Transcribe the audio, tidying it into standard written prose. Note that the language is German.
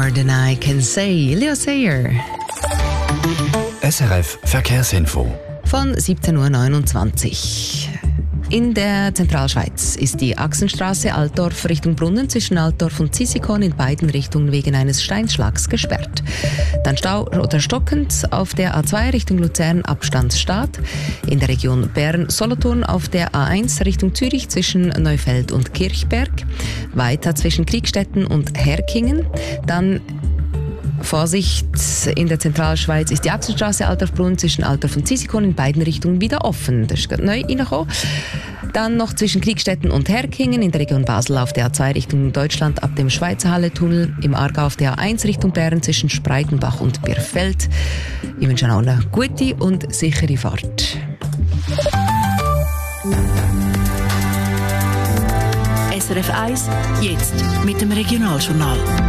More Than I Can Say, Leo Sayer. SRF Verkehrsinfo. Von 17.29 Uhr. In der Zentralschweiz ist die Achsenstraße Altdorf Richtung Brunnen zwischen Altdorf und Zisikon in beiden Richtungen wegen eines Steinschlags gesperrt. Dann Stau oder stockend auf der A2 Richtung Luzern Abstandsstart. In der Region Bern-Solothurn auf der A1 Richtung Zürich zwischen Neufeld und Kirchberg. Weiter zwischen Kriegstetten und Herkingen. Dann Vorsicht, in der Zentralschweiz ist die Achsenstraße Altdorf-Brunnen zwischen Altdorf und Zisikon in beiden Richtungen wieder offen. Das ist gerade neu reingekommen. Dann noch zwischen Kriegstetten und Herkingen in der Region Basel auf der A2 Richtung Deutschland ab dem Schweizerhalle-Tunnel, im Aargau auf der A1 Richtung Bern zwischen Spreitenbach und Birfeld. Ich wünsche auch eine gute und sichere Fahrt. SRF 1, jetzt mit dem Regionaljournal.